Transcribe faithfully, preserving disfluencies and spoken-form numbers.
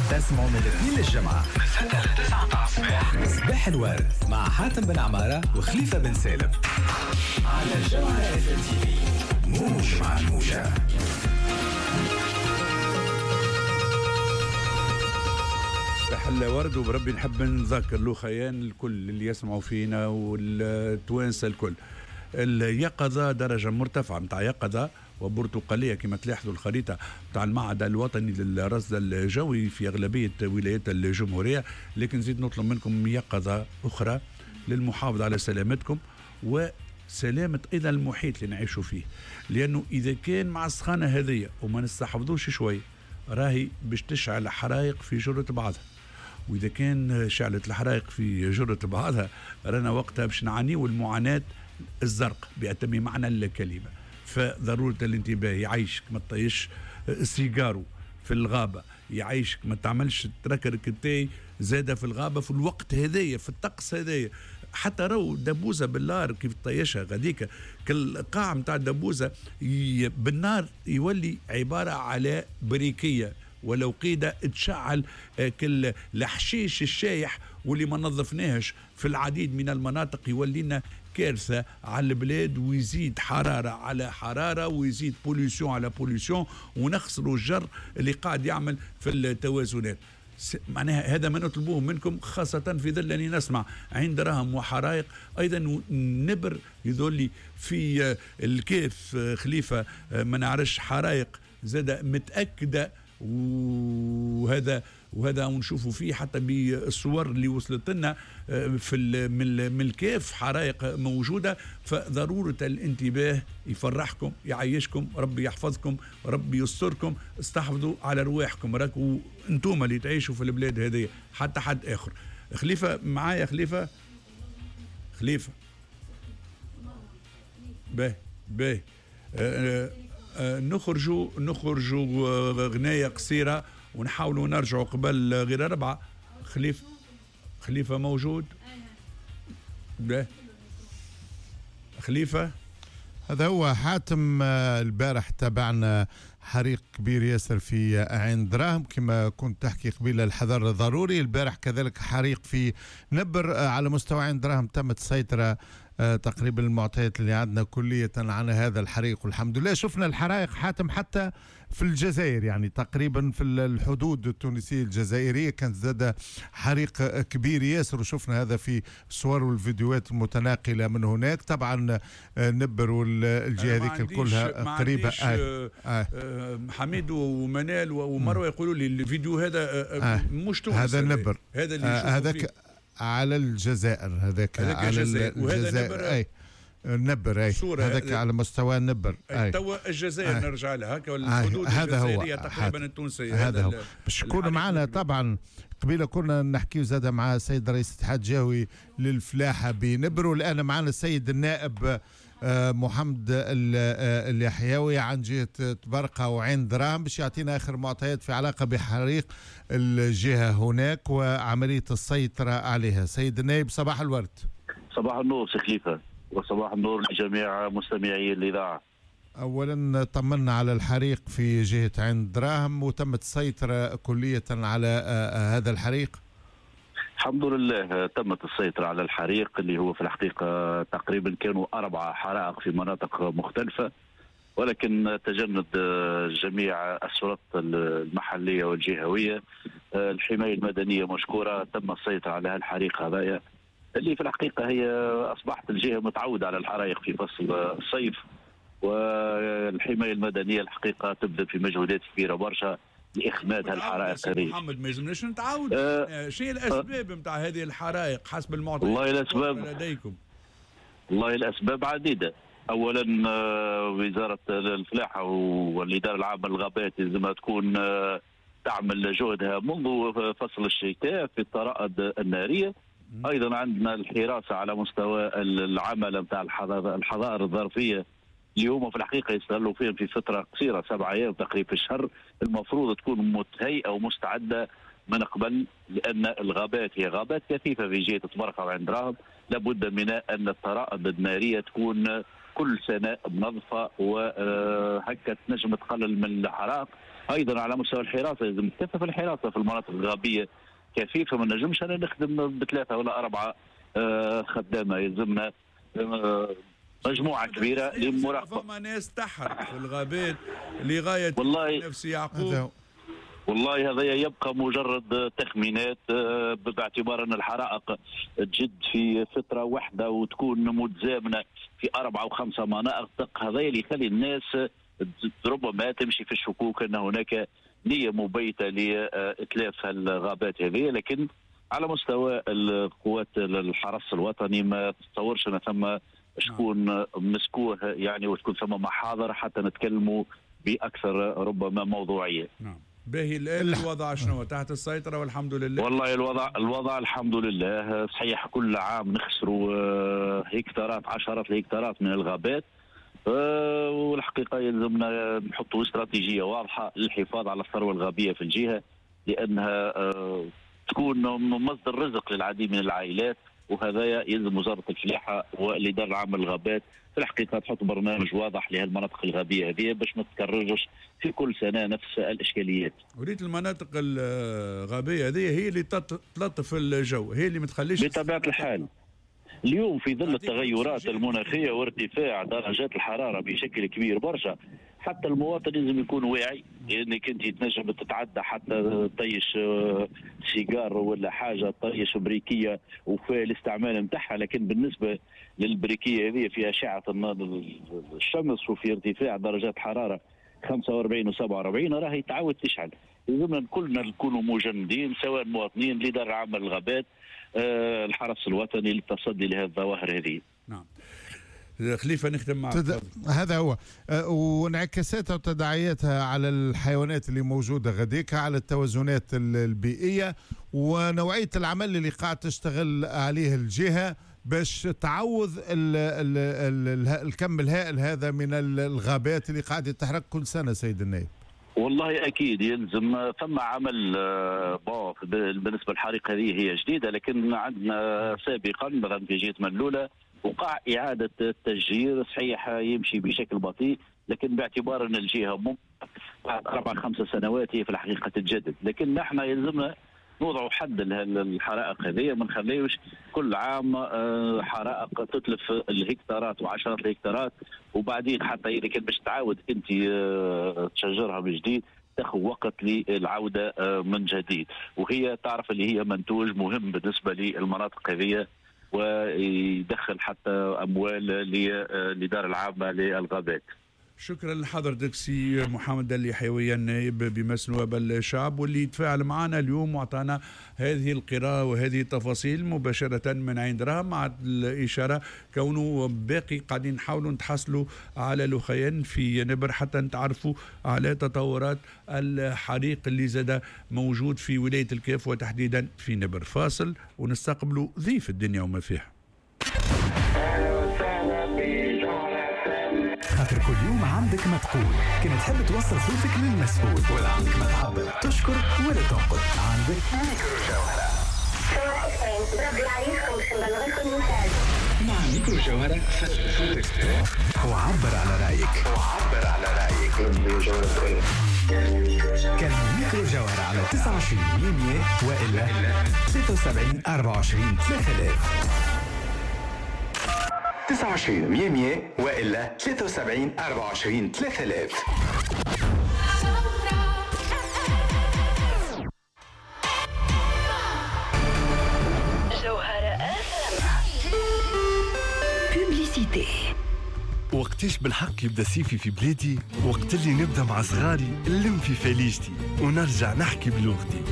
تسمعوا من الاثنين للجمعة من ستة لتسعة مع صباح صباح الورد مع حاتم بن عمارة وخليفة بن سالم على الجمعة اف ام تي في. موج مع الموجة. صباح الورد وبربي نحب نذكر له خيان الكل اللي يسمعوا فينا والتوانسة الكل. اليقظة درجة مرتفعة متاع يقظة وبرتقالية كما تلاحظوا الخريطة متاع المعهد الوطني للرصد الجوي في أغلبية ولايات الجمهورية، لكن زيد نطلب منكم يقظة أخرى للمحافظة على سلامتكم وسلامة أيضا المحيط اللي نعيشوا فيه، لأنه إذا كان مع السخانة هذه وما نستحفظوش شوي راهي باش تشعل حرائق في جرة بعضها، وإذا كان شعلت الحرائق في جرة بعضها رانا وقتها باش نعانيوا المعاناة الزرق بأتم معنى الكلمة. فضرورة الانتباه، يعيشك ما تطيش سيجارو في الغابة، يعيشك ما تعملش تركرك التاي زادة في الغابة في الوقت هذايا في الطقس هذايا. حتى رو دبوزة بالنار كيف طيشها غاديك كالقاع متاع الدبوزة بالنار يولي عبارة على بريكية ولو قيدة تشعل كل الحشيش الشايح واللي ما نظفناهش في العديد من المناطق يولينا كارثة على البلاد ويزيد حرارة على حرارة ويزيد بوليسيون على بوليسيون ونخسروا الجر اللي قاعد يعمل في التوازنات. معناها هذا ما نطلبوه منكم خاصة في ظل أني نسمع عند رهم وحرائق أيضا نبر يذولي في الكيف خليفة ما نعرفش حرائق زاد متأكدة، وهذا وهذا ونشوفوا فيه حتى بالصور اللي وصلت لنا في من الكيف حرائق موجوده. فضروره الانتباه يفرحكم يعيشكم، ربي يحفظكم ربي يستركم، استحفظوا على رواحكم راكم انتم اللي تعيشوا في البلاد هذه حتى حد اخر. خليفه معايا خليفه خليفه باهي باهي أه أه نخرجوا نخرجوا غنايه قصيره ونحاولوا نرجعوا قبل غير أربعة. خليفة خليفة موجود؟ ده خليفة هذا هو حاتم. البارح تابعنا حريق كبير ياسر في عين دراهم كما كنت تحكي قبيل الحذر ضروري. البارح كذلك حريق في نبر على مستوى عين دراهم تمت السيطرة آه تقريبا المعطيات اللي عندنا كلية عن هذا الحريق، والحمد لله شفنا الحرائق حاتم حتى في الجزائر، يعني تقريبا في الحدود التونسية الجزائرية كانت زاد حريق كبير ياسر، وشفنا هذا في الصور والفيديوهات المتناقلة من هناك. طبعا آه نبر والجهة هذيك كلها قريبة. آه آه آه حميد ومنال ومروة يقولوا لي الفيديو هذا آه آه مش تونس، هذا نبر هذا اللي آه هذاك على الجزائر، هذاك على الجزائر, الجزائر. اي نبر اي هذاك على مستوى النبر. اي توا الجزائر نرجع لها هكا الحدود الجزائريه تقريبا التونسيه. هذا هو باش يكون معنا. طبعا قبيله كنا نحكيو زاد مع السيد رئيس الاتحاد الجوي للفلاحه بنبر، والان معنا السيد النائب محمد اليحيوي عن جهة تبرقة وعين دراهم باش يعطينا آخر معطيات في علاقة بحريق الجهة هناك وعملية السيطرة عليها. سيد النائب صباح الورد. صباح النور سي خليفة، وصباح النور لجميع مستمعي الإذاعة. أولا طمنا على الحريق في جهة عين دراهم وتمت السيطرة كلية على هذا الحريق. الحمد لله تمت السيطرة على الحريق اللي هو في الحقيقة تقريبا كانوا أربعة حرائق في مناطق مختلفة، ولكن تجند جميع السلطات المحلية والجهوية الحماية المدنية مشكورة. تم السيطرة على هالحريق هذايا اللي في الحقيقة هي أصبحت الجهة متعودة على الحرائق في فصل الصيف، والحماية المدنية الحقيقة تبذل في مجهودات كبيرة برشا لإخماد هالحرائق هذه. محمد ما يلزمناش نتعاود أه شيء الأسباب نتاع أه هذه الحرائق حسب المعطيات والله الأسباب لديكم؟ والله الأسباب عديدة. أولا وزارة الفلاحة والإدارة العامة للغابات لازم تكون تعمل جهدها منذ فصل الشتاء في الطرائد النارية. أيضا عندنا الحراسة على مستوى العمل نتاع الحظائر الظرفية اللي هما في الحقيقة يستغلوا فيهم في فترة قصيرة سبعة أيام تقريبا في الشهر. المفروض تكون متهيئة ومستعدة من قبل، لأن الغابات هي غابات كثيفة في جهة تبرقة وعين دراهم، لابد من أن الطرائد النارية تكون كل سنة منظفة وهكا تنجم تقلل من الحرائق. ايضا على مستوى الحراسه لازم تكثف الحراسه في المناطق الغابيه كثيفه. ما نجمش انا نخدم بثلاثه ولا اربعه آه خدامه، يلزمنا آه مجموعه كبيره للمراقبه. فما ناس تحت في الغابات لغايه والله نفسي يعقوب. والله هذا يبقى مجرد تخمينات باعتبار ان الحرائق تجد في فتره واحده وتكون متزامنه في اربعه وخمسه مناطق. هذا اللي يخلي الناس ربما تمشي في الشكوك ان هناك نيه مبيته لاتلاف الغابات هذه. لكن على مستوى القوات الحرس الوطني ما تتصورش ان ثم شكون مسكوه يعني وتكون ثم محاضر حتى نتكلموا باكثر ربما موضوعيه. نعم. باهي الان الوضع شنو تحت السيطره والحمد لله؟ والله الوضع الوضع الحمد لله صحيح. كل عام نخسروا هكتارات عشرات الهكتارات من الغابات، والحقيقه يلزمنا نحطوا استراتيجيه واضحه للحفاظ على الثروه الغابيه في الجهه، لانها تكون مصدر رزق للعديد من العائلات. وهذا يلزم وزاره الفلاحه والاداره العامه للغابات في الحقيقه تحط برنامج واضح لهالمناطق الغابيه هذه باش ما تتكررش في كل سنه نفس الاشكاليات. وريت المناطق الغابيه هذه هي اللي تلطف الجو، هي اللي ما تخليش بطبيعه الحال. اليوم في ظل التغيرات المناخيه وارتفاع درجات الحراره بشكل كبير برشا، حتى المواطن لازم يكون واعي انك انت تنجم تتعدى حتى طيش سيجار ولا حاجه طيش بريكيه وفي الاستعمال نتاعها. لكن بالنسبه للبريكيه هذه في اشعه الشمس وفي ارتفاع درجات حراره خمسة وأربعين وسبعة وأربعين راهي تعاود تشعل. لازمنا كلنا نكونوا مجندين سواء مواطنين الاداره العامه للغابات آه الحرس الوطني للتصدي لهذه الظواهر هذه. نعم. خليفه نختم معك. تد... هذا هو أه وانعكاساتها وتداعياتها على الحيوانات اللي موجوده غاديك، على التوازنات البيئيه ونوعيه العمل اللي قاعد تشتغل عليه الجهه باش تعوض ال ال ال ال الكم الهائل هذا من الغابات اللي قاعده تحرق كل سنه سيد النائب. والله اكيد يلزم ثم عمل بون بالنسبه للحريق هذه هي جديده، لكن عندنا سابقا مثلا في جهه ملوله وقع اعاده التشجير صحيح يمشي بشكل بطيء، لكن باعتبار ان الجهه بعد اربع خمس سنوات هي في الحقيقه تتجدد. لكن نحن يلزمنا نوضعوا حد للحرائق هذه، ما نخليوش كل عام حرائق تتلف الهكتارات وعشرات الهكتارات وبعدين حتى اذا كان باش تعاود انت تشجرها من جديد تاخذ وقت للعوده من جديد. وهي تعرف اللي هي منتوج مهم بالنسبه للمناطق هذه ويدخل حتى اموال للاداره العامه للغابات. شكرا لحضرتك سي محمد دلي حيويا نائب بمجلس نواب الشعب واللي يتفاعل معنا اليوم واعطانا هذه القراءة وهذه التفاصيل مباشرة من عين دراهم، مع الإشارة كونه باقي قاعدين نحاولوا نتحصلوا على لوخيان في نبر حتى نتعرفوا على تطورات الحريق اللي زاد موجود في ولاية الكاف وتحديدا في نبر. فاصل ونستقبلوا ضيف الدنيا وما فيها. خاطر كل يوم عندك ما تقول، كما تحب توصل صوتك للمسؤول ولا عندك ما تعبر تشكر ولا تنقد، عندك ميكرو جوهرة. مع ميكرو جوهرة سجل صوتك وعبر على رأيك وعبر على رأيك. كان ميكرو جوهرة على تسعة وعشرين مية وإلا ستة وسبعين أربعة وعشرين ثلاثة آلاف. تسعة وعشرين مية وإلا ثلاثة وسبعين أربعة وعشرين ثلاثة آلاف. جوهرة بوبليسيتي. وقتاش بالحق يبدا صيفي في بلادي؟ وقت اللي نبدا مع صغاري نلم في فاليجتي ونرجع نحكي بلغتي.